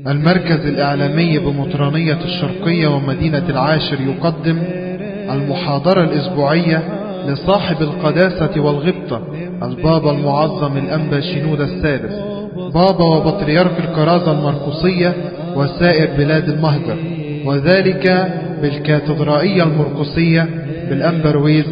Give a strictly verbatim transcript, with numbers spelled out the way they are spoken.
المركز الإعلامي بمطرانية الشرقية ومدينة العاشر يقدم المحاضرة الأسبوعية لصاحب القداسة والغبطة البابا المعظم الأنبا شنودة الثالث، بابا وبطريرك الكرازة المرقسية وسائر بلاد المهجر، وذلك بالكاتدرائية المرقسية بالأنبرويز